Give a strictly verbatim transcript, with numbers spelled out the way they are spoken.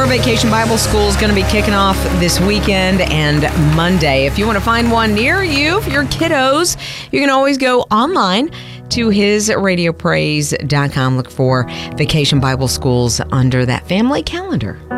more. Vacation Bible School is going to be kicking off this weekend and Monday. If you want to find one near you for your kiddos, you can always go online to his radio praise dot com. Look for Vacation Bible Schools under that family calendar.